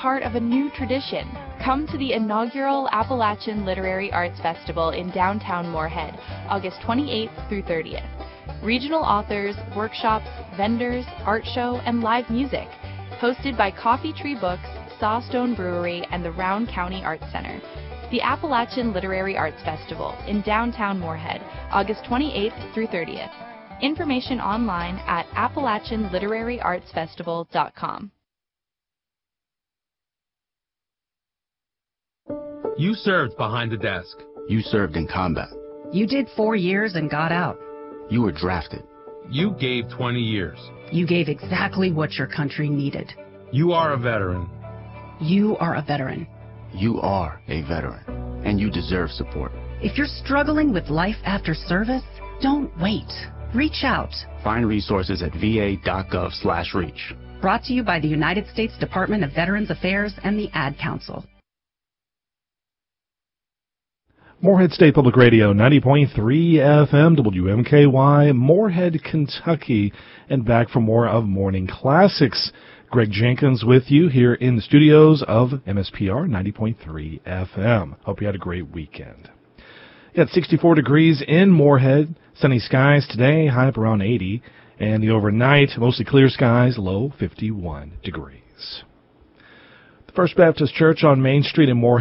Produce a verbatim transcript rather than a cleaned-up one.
part of a new tradition. Come to the inaugural Appalachian Literary Arts Festival in downtown Moorhead, August twenty-eighth through thirtieth. Regional authors, workshops, vendors, art show, and live music. Hosted by Coffee Tree Books, Sawstone Brewery, and the Round County Arts Center. The Appalachian Literary Arts Festival in downtown Moorhead, August twenty-eighth through thirtieth. Information online at appalachian literary arts festival dot com. You served behind the desk. You served in combat. You did four years and got out. You were drafted. You gave twenty years. You gave exactly what your country needed. You are a veteran. You are a veteran. You are a veteran, and you deserve support. If you're struggling with life after service, don't wait. Reach out. Find resources at v a dot gov slash reach. Brought to you by the United States Department of Veterans Affairs and the Ad Council. Moorhead State Public Radio, ninety point three F M, W M K Y, Moorhead, Kentucky, and back for more of Morning Classics. Greg Jenkins with you here in the studios of M S P R ninety point three F M. Hope you had a great weekend. Got sixty-four degrees in Moorhead, sunny skies today, high up around eighty, and the overnight, mostly clear skies, low fifty-one degrees. The First Baptist Church on Main Street in Moorhead